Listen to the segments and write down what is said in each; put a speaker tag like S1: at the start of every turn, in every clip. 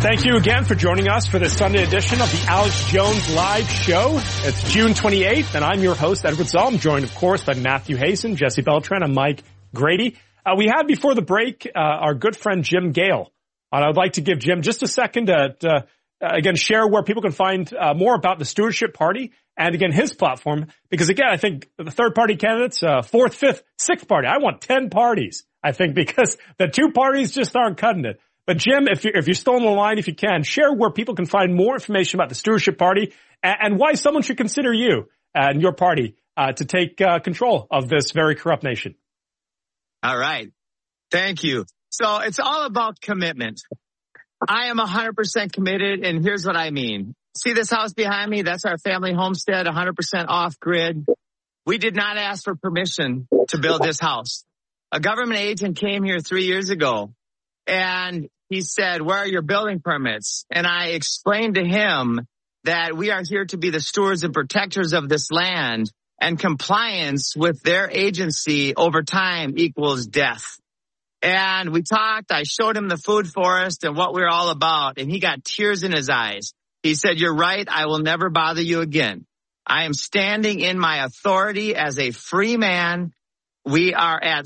S1: Thank you again for joining us for this Sunday edition of the Alex Jones Live Show. It's June 28th, and I'm your host, Edward Zoll. I'm joined, of course, by Matthew Hazen, Jesse Beltran, and Mike Grady. We had before the break our good friend Jim Gale. And I would like to give Jim just a second to again, share where people can find more about the Stewardship Party and, again, his platform. Because, again, I think the third-party candidates, fourth, fifth, sixth party, I want 10 parties, I think, because the two parties just aren't cutting it. But, Jim, if you're still on the line, if you can, share where people can find more information about the Stewardship Party and why someone should consider you and your party to take control of this very corrupt nation.
S2: All right. Thank you. So it's all about commitment. I am 100% committed, and here's what I mean. See this house behind me? That's our family homestead, 100% off-grid. We did not ask for permission to build this house. A government agent came here 3 years ago, and he said, where are your building permits? And I explained to him that we are here to be the stewards and protectors of this land, and compliance with their agency over time equals death. And we talked, I showed him the food forest and what we're all about, and he got tears in his eyes. He said, you're right, I will never bother you again. I am standing in my authority as a free man. We are at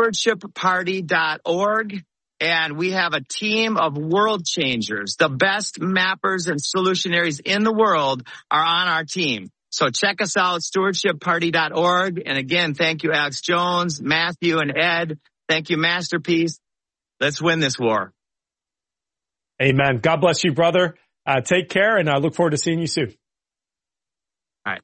S2: stewardshipparty.org, and we have a team of world changers. The best mappers and solutionaries in the world are on our team. So check us out, stewardshipparty.org. And again, thank you, Alex Jones, Matthew, and Ed. Thank you, Masterpiece. Let's win this war.
S1: Amen. God bless you, brother. Take care, and I look forward to seeing you soon.
S2: All right.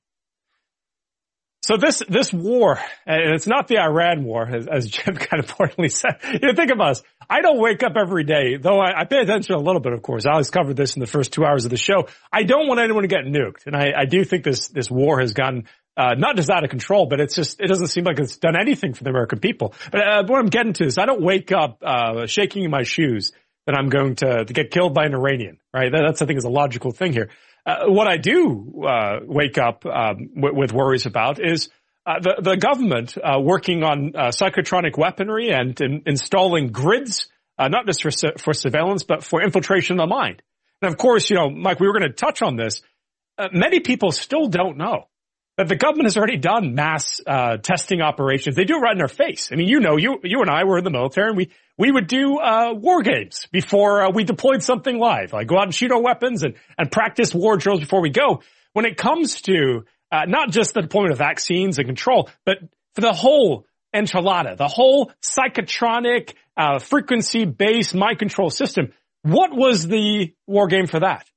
S1: So this war, and it's not the Iran war, as Jim kind of pointedly said. Think of us. I don't wake up every day, though I pay attention a little bit, of course. Alex covered this in the first 2 hours of the show. I don't want anyone to get nuked, and I do think this war has gotten not just out of control, but it doesn't seem like it's done anything for the American people. But what I'm getting to is I don't wake up shaking in my shoes that I'm going to get killed by an Iranian, right? That's, I think, is a logical thing here. What I do wake up with worries about is the government working on psychotronic weaponry and installing grids, not just for surveillance, but for infiltration of the mind. And, of course, Mike, we were going to touch on this. Many people still don't know that the government has already done mass testing operations. They do it right in our face. I mean, you and I were in the military, and we would do war games before we deployed something live, like go out and shoot our weapons and practice war drills before we go. When it comes to not just the deployment of vaccines and control, but for the whole enchilada, the whole psychotronic, frequency-based mind control system, what was the war game for that?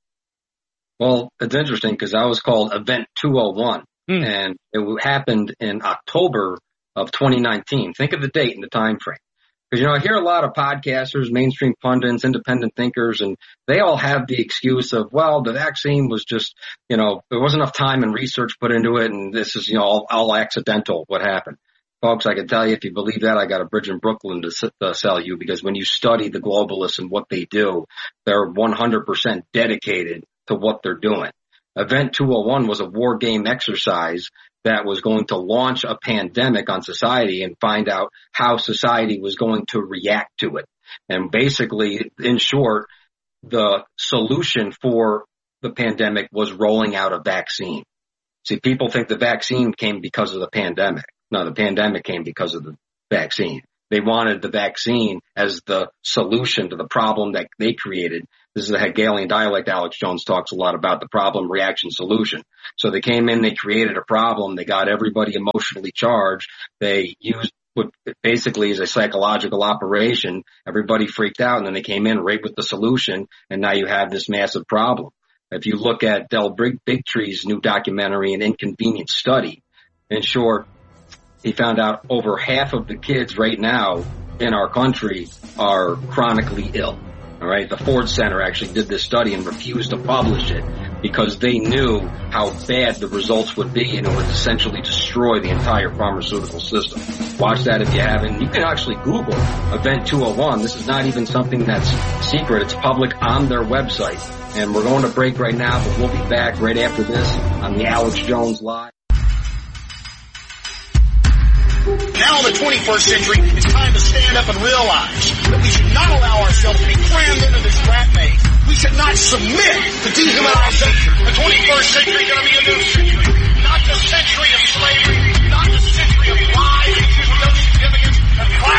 S3: Well, it's interesting because that was called Event 201. And it happened in October of 2019. Think of the date and the time frame. Because, I hear a lot of podcasters, mainstream pundits, independent thinkers, and they all have the excuse of, well, the vaccine was just, there wasn't enough time and research put into it, and this is, all accidental, what happened. Folks, I can tell you, if you believe that, I got a bridge in Brooklyn to sell you, because when you study the globalists and what they do, they're 100% dedicated to what they're doing. Event 201 was a war game exercise that was going to launch a pandemic on society and find out how society was going to react to it. And basically, in short, the solution for the pandemic was rolling out a vaccine. See, people think the vaccine came because of the pandemic. No, the pandemic came because of the vaccine. They wanted the vaccine as the solution to the problem that they created. This is the Hegelian dialect. Alex Jones talks a lot about the problem, reaction, solution. So they came in, they created a problem, they got everybody emotionally charged, they used what basically is a psychological operation, everybody freaked out, and then they came in right with the solution, and now you have this massive problem. If you look at Del Bigtree's new documentary, An Inconvenient Study, in short, he found out over half of the kids right now in our country are chronically ill. All right. The Ford Center actually did this study and refused to publish it because they knew how bad the results would be, and it would essentially destroy the entire pharmaceutical system. Watch that if you haven't. You can actually Google Event 201. This is not even something that's secret. It's public on their website. And we're going to break right now, but we'll be back right after this on the Alex Jones Live.
S4: Now in the 21st century, it's time to stand up and realize that we should not allow ourselves to be crammed into this rat maze. We should submit to dehumanization. The 21st century is going to be a new